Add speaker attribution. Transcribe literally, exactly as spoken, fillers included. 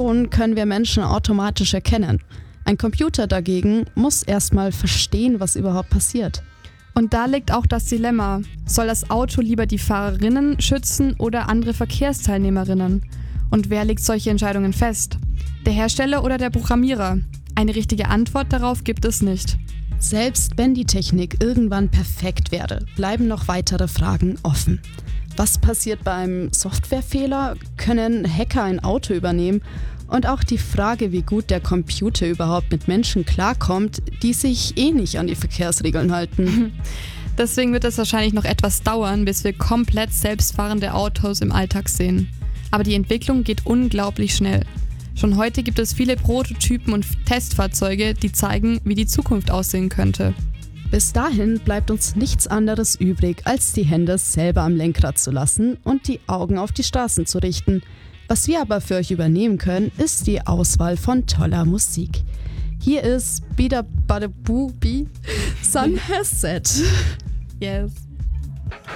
Speaker 1: Navigation können wir Menschen automatisch erkennen. Ein Computer dagegen muss erstmal verstehen, was überhaupt passiert.
Speaker 2: Und da liegt auch das Dilemma. Soll das Auto lieber die Fahrerinnen schützen oder andere Verkehrsteilnehmerinnen? Und wer legt solche Entscheidungen fest? Der Hersteller oder der Programmierer? Eine richtige Antwort darauf gibt es nicht.
Speaker 1: Selbst wenn die Technik irgendwann perfekt wäre, bleiben noch weitere Fragen offen. Was passiert beim Softwarefehler? Können Hacker ein Auto übernehmen? Und auch die Frage, wie gut der Computer überhaupt mit Menschen klarkommt, die sich eh nicht an die Verkehrsregeln halten.
Speaker 2: Deswegen wird es wahrscheinlich noch etwas dauern, bis wir komplett selbstfahrende Autos im Alltag sehen. Aber die Entwicklung geht unglaublich schnell. Schon heute gibt es viele Prototypen und Testfahrzeuge, die zeigen, wie die Zukunft aussehen könnte.
Speaker 1: Bis dahin bleibt uns nichts anderes übrig, als die Hände selber am Lenkrad zu lassen und die Augen auf die Straßen zu richten. Was wir aber für euch übernehmen können, ist die Auswahl von toller Musik. Hier ist Bida Bada Boo Bi Sun Has Set.
Speaker 2: Yes.